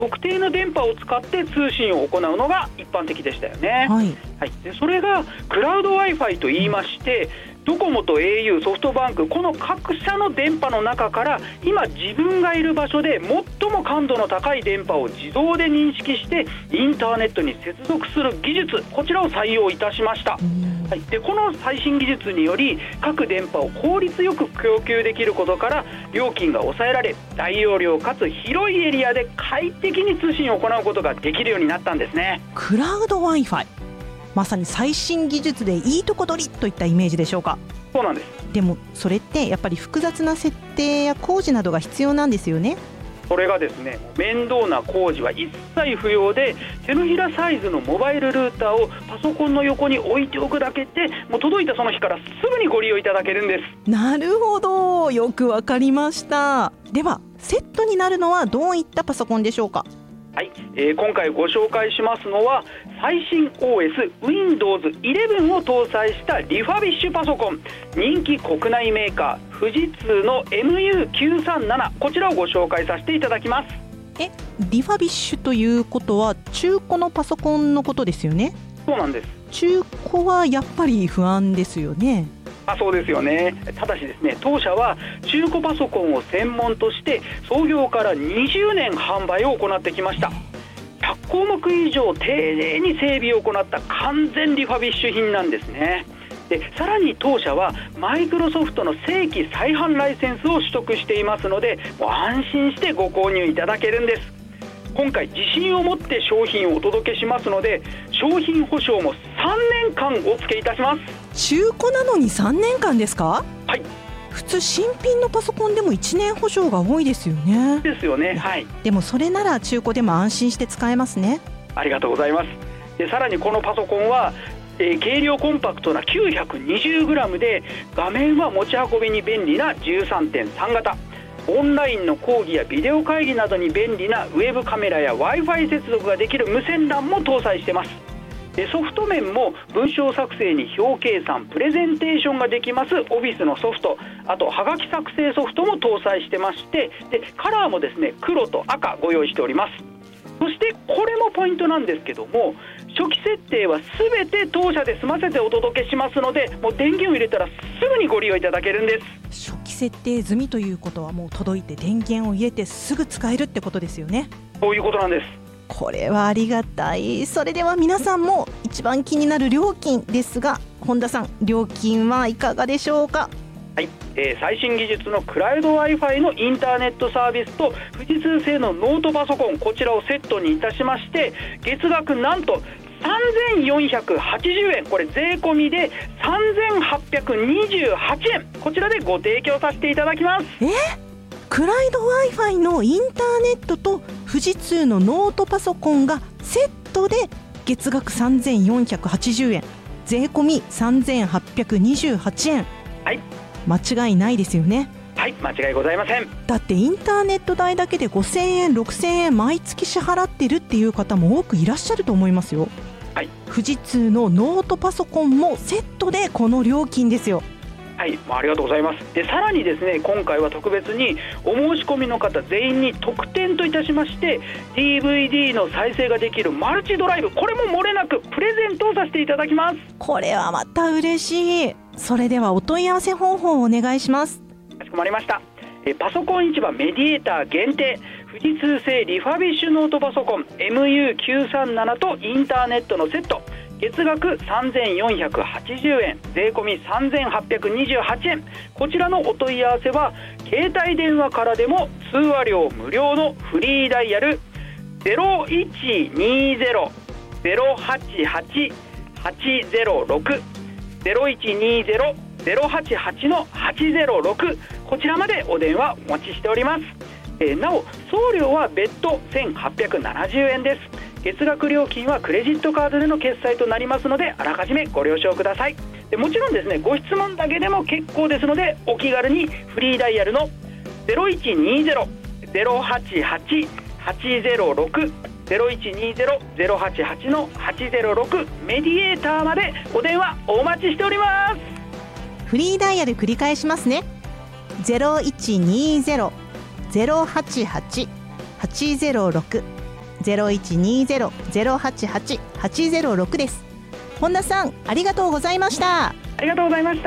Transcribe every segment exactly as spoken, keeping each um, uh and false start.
特定の電波を使って通信を行うのが一般的でしたよね。 はいはい、でそれがクラウド Wi-Fi と言いまして、ドコモと エーユー、ソフトバンク、この各社の電波の中から今自分がいる場所で最も感度の高い電波を自動で認識してインターネットに接続する技術、こちらを採用いたしました。はい、でこの最新技術により各電波を効率よく供給できることから料金が抑えられ、大容量かつ広いエリアで快適に通信を行うことができるようになったんですね。 クラウド Wi-Fi、まさに最新技術でいいとこ取りといったイメージでしょうか。 そうなんです。 でもそれってやっぱり複雑な設定や工事などが必要なんですよね。 それがですね、面倒な工事は一切不要で、手のひらサイズのモバイルルーターをパソコンの横に置いておくだけで、もう届いたその日からすぐにご利用いただけるんです。 なるほど、よくわかりました。ではセットになるのはどういったパソコンでしょうか。 はい、えー、今回ご紹介しますのは最新 オーエス ウィンドウズイレブン を搭載したリファビッシュパソコン、人気国内メーカー富士通の エムユーきゅうさんなな、こちらをご紹介させていただきます。 え、リファビッシュということは中古のパソコンのことですよね。 そうなんです。 中古はやっぱり不安ですよね。 あ、そうですよね。ただしですね、当社は中古パソコンを専門として創業からにじゅうねん販売を行ってきました。ひゃっこうもく以上丁寧に整備を行った完全リファビッシュ品なんですね。でさらに当社はマイクロソフトの正規再販ライセンスを取得していますので、もう安心してご購入いただけるんです。今回自信を持って商品をお届けしますので、商品保証もさんねんかんお付けいたします。 中古なのにさんねんかんですか。 はい、 普通新品のパソコンでもいちねん保証が多いですよね。 ですよね。はい。 でもそれなら中古でも安心して使えますね。 ありがとうございます。でさらにこのパソコンは、えー、軽量コンパクトな きゅうひゃくにじゅうグラム で、画面は持ち運びに便利な じゅうさんてんさん 型、オンラインの講義やビデオ会議などに便利なウェブカメラや Wi-Fi 接続ができる無線 ラン も搭載しています。でソフト面も文章作成に表計算、プレゼンテーションができますオフィスのソフト、あとはがき作成ソフトも搭載してまして、でカラーもですね、黒と赤ご用意しております。そしてこれもポイントなんですけども、初期設定は全て当社で済ませてお届けしますので、もう電源を入れたらすぐにご利用いただけるんです。 初期設定済みということはもう届いて電源を入れてすぐ使えるってことですよね。 そういうことなんです。 これはありがたい。それでは皆さんも一番気になる料金ですが、本田さん、料金はいかがでしょうか。 はい、えー、最新技術のクラウド Wi-Fi のインターネットサービスと富士通製のノートパソコン、こちらをセットにいたしまして、月額なんとさんぜんよんひゃくはちじゅうえん、これ税込みでさんぜんはっぴゃくにじゅうはちえん、こちらでご提供させていただきます。 えクラウド Wi-Fi のインターネットと富士通のノートパソコンがセットで月額さんぜんよんひゃくはちじゅうえん、税込みさんぜんはっぴゃくにじゅうはちえん。 はい、 間違いないですよね。 はい、間違いございません。 だってインターネット代だけでごせんえんろくせんえん毎月支払ってるっていう方も多くいらっしゃると思いますよ。 はい、 富士通のノートパソコンもセットでこの料金ですよ。 はい、ありがとうございます。でさらにですね、今回は特別にお申し込みの方全員に特典といたしまして ディーブイディー の再生ができるマルチドライブ、これも漏れなくプレゼントをさせていただきます。 これはまた嬉しい。それではお問い合わせ方法をお願いします。 かしこまりました。えパソコン市場メディエーター限定、富士通製リファビッシュノートパソコン エムユーきゅうさんなな とインターネットのセット、月額さんぜんよんひゃくはちじゅうえん、税込みさんぜんはっぴゃくにじゅうはちえん、こちらのお問い合わせは携帯電話からでも通話料無料のフリーダイヤル ゼロいちにゼロ ゼロはちはち はちゼロろく ゼロいちにゼロ ゼロはちはち のはちゼロろく、こちらまでお電話お待ちしております。えー、なお送料は別途せんはっぴゃくななじゅうえんです。月額料金はクレジットカードでの決済となりますので、あらかじめご了承ください。でもちろんですね、ご質問だけでも結構ですので、お気軽にフリーダイヤルの ゼロいちにゼロ ゼロはちはち はちゼロろく ゼロいちにゼロ ゼロはちはち のはちゼロろくメディエーターまでお電話お待ちしております。 フリーダイヤル繰り返しますね。 ゼロいちにゼロ ゼロはちはち はちゼロろくゼロいちにゼロ ゼロはちはち はちゼロろくです。本田さん、ありがとうございました。 ありがとうございました。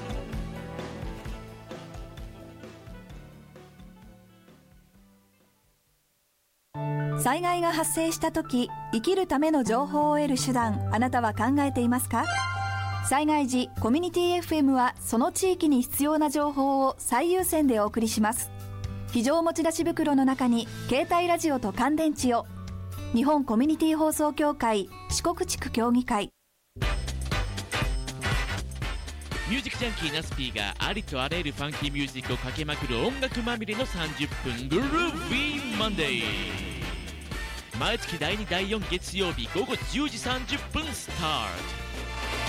災害が発生した時、生きるための情報を得る手段、あなたは考えていますか？災害時、コミュニティ エフエム はその地域に必要な情報を最優先でお送りします。非常持ち出し袋の中に携帯ラジオと乾電池を。日本コミュニティ放送協会四国地区協議会。 ミュージックジャンキーナスピーがありとあらゆるファンキーミュージックをかけまくる音楽まみれのさんじゅっぷんグルービーマンデー。毎月だいにだいよん月曜日午後じゅうじさんじゅっぷんスタート。